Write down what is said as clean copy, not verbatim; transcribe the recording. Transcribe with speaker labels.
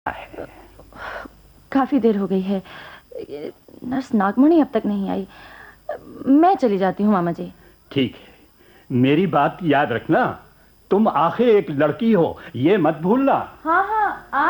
Speaker 1: है।
Speaker 2: काफी देर हो गई है, नर्स नागमणि अब तक नहीं आई। मैं चली जाती हूँ मामा जी।
Speaker 1: ठीक है, मेरी बात याद रखना, तुम आखिर एक लड़की हो, ये मत भूलना।
Speaker 2: हाँ हाँ।